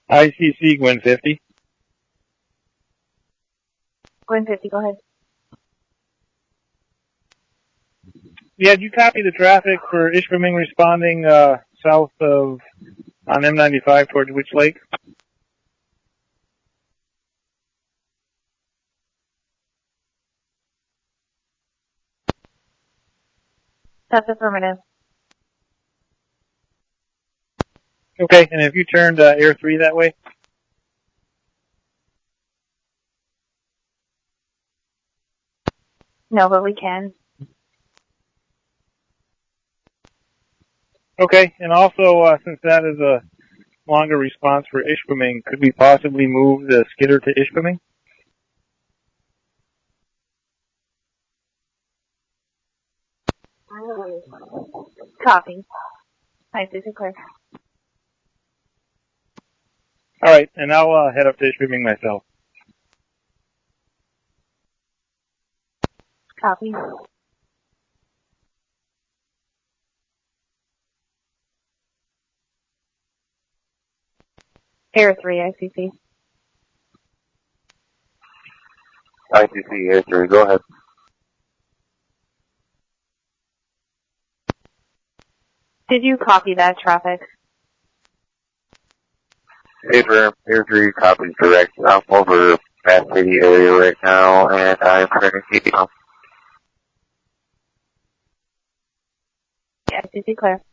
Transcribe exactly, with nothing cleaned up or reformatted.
I C C, Gwin fifty. Gwin fifty, go ahead. Yeah, did you copy the traffic for Ishpeming responding uh, south of, on M ninety-five towards Witch Lake? That's affirmative. Okay, and have you turned uh, Air three that way? No, but we can. Okay, and also, uh, since that is a longer response for Ishpeming, could we possibly move the skidder to Ishpeming? Copy. I C C clear. All right, and I'll uh, head up to Ishpeming myself. Copy. Air three, I C C. I C C, Air three, go ahead. Did you copy that traffic? Air, Air three copies direct. I'm over Bath City area right now, and I'm turning heat on. I C C clear.